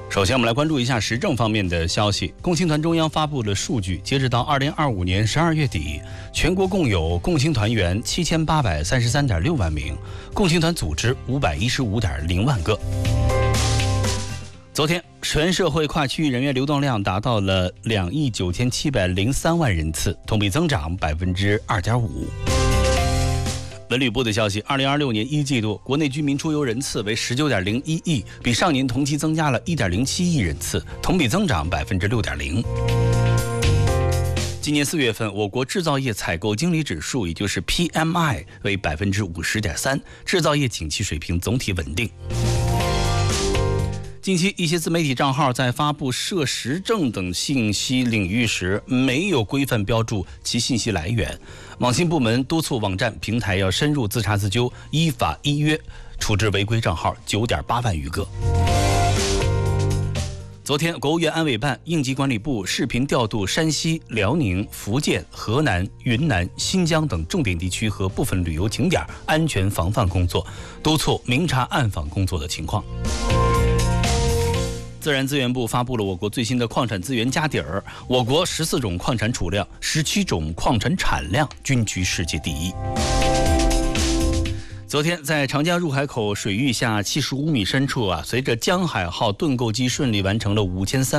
首先，我们来关注一下时政方面的消息。共青团中央发布了数据，截止到2025年12月底，全国共有共青团员7833.6万名，共青团组织515.0万个。昨天，全社会跨区域人员流动量达到了2亿9703万人次，同比增长2.5%。文旅部的消息，2026年1季度国内居民出游人次为19.01亿，比上年同期增加了1.07亿人次，同比增长6.0%。今年4月份，我国制造业采购经理指数，也就是 PMI 为50.3%，制造业景气水平总体稳定。近期，一些自媒体账号在发布涉时政等信息领域时，没有规范标注其信息来源。网信部门督促网站平台要深入自查自纠，依法依约处置违规账号9.8万余个。昨天，国务院安委办、应急管理部视频调度山西、辽宁、福建、河南、云南、新疆等重点地区和部分旅游景点安全防范工作，督促明察暗访工作的情况。自然资源部发布了我国最新的矿产资源家底儿，我国14种矿产储量、17种矿产产量均居世界第一。昨天，在长江入海口水域下75米深处随着江海号盾构机顺利完成了5300